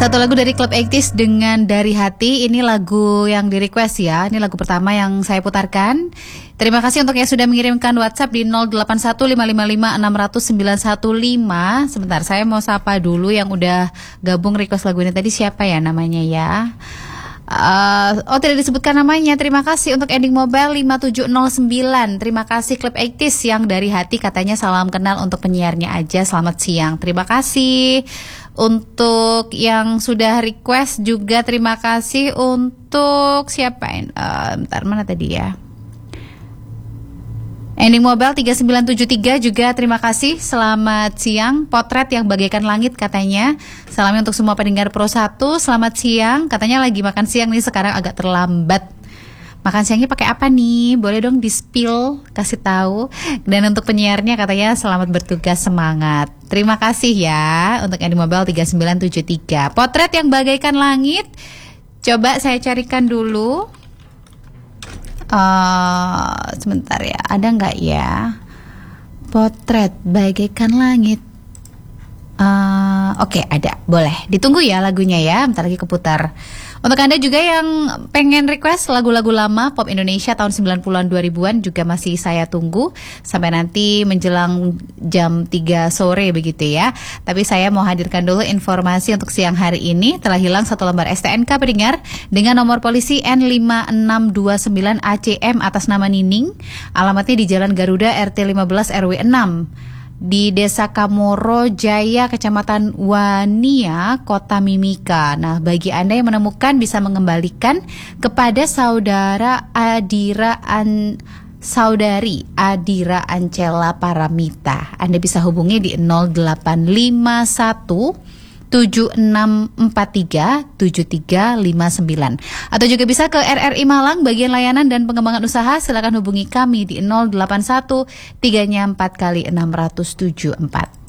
Satu lagu dari Club 80s dengan Dari Hati. Ini lagu yang di request ya. Ini lagu pertama yang saya putarkan. Terima kasih untuk yang sudah mengirimkan WhatsApp di 081555600915. Sebentar, saya mau sapa dulu yang udah gabung request lagu ini tadi. Siapa ya namanya ya? Tidak disebutkan namanya. Terima kasih untuk ending mobile 5709. Terima kasih Club 80s yang Dari Hati, katanya salam kenal untuk penyiarnya aja. Selamat siang. Terima kasih untuk yang sudah request juga. Terima kasih untuk siapa? Bentar, mana tadi ya? Ending mobile 3973 juga terima kasih. Selamat siang. Potret yang bagaikan langit katanya. Salamnya untuk semua pendengar Pro 1. Selamat siang. Katanya lagi makan siang nih, sekarang agak terlambat. Makan siangnya pakai apa nih? Boleh dong di-spill, kasih tahu. Dan untuk penyiarnya katanya selamat bertugas, semangat. Terima kasih ya untuk ending mobile 3973. Potret yang bagaikan langit. Coba saya carikan dulu. Sebentar ya, ada nggak ya? Potret bagaikan langit. Oke, ada, boleh. Ditunggu ya lagunya ya, bentar lagi keputar. Untuk Anda juga yang pengen request lagu-lagu lama pop Indonesia tahun 90-an 2000-an juga masih saya tunggu sampai nanti menjelang jam 3 sore begitu ya. Tapi saya mau hadirkan dulu informasi untuk siang hari ini. Telah hilang satu lembar STNK pendengar dengan nomor polisi N5629 ACM atas nama Nining. Alamatnya di Jalan Garuda RT 15 RW 6 di Desa Kamoro Jaya, Kecamatan Wania, Kota Mimika. Nah, bagi Anda yang menemukan bisa mengembalikan kepada saudari Adira Ancela Paramita. Anda bisa hubungi di 0851 7643 7359 atau juga bisa ke RRI Malang bagian layanan dan pengembangan usaha. Silakan hubungi kami di 081 3 4 kali 674.